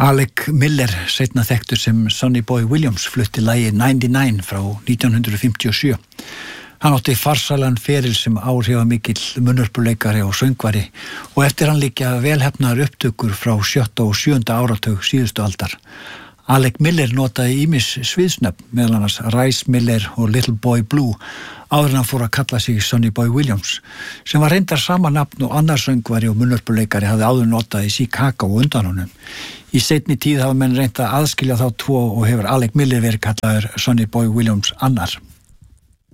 Alec Miller, seinna þekktur sem Sonny Boy Williams, flutti lagið 99 frá 1957. Hann átti farsælan feril sem áhrifamikill munnhörpuleikari og söngvari og eftir hann liggja velheppnaðar upptökur frá 7. og 7. áratug síðustu aldar. Alec Miller notaði ýmis sviðsnöfn, meðal annars Rice Miller og Little Boy Blue, áður en hann fór að kalla sig Sonny Boy Williams, sem var reyndar sama nafn og annar söngvari og munnhörpuleikari hafði áður notað í Chicago og undan honum. Í seinni tíð hafa menn reynt að aðskilja þá tvo og hefur Alec Miller verið kallaður Sonny Boy Williams annar.